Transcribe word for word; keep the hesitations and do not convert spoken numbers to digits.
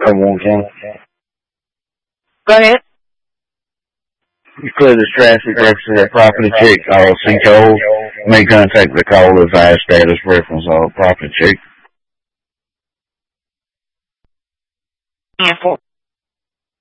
come on, Ken. Go ahead. You clear this traffic reference at property check, R C code. May contact the call advise status reference on property check. And for